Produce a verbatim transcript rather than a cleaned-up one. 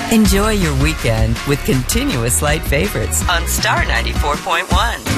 Enjoy your weekend with continuous light favorites on Star ninety-four point one.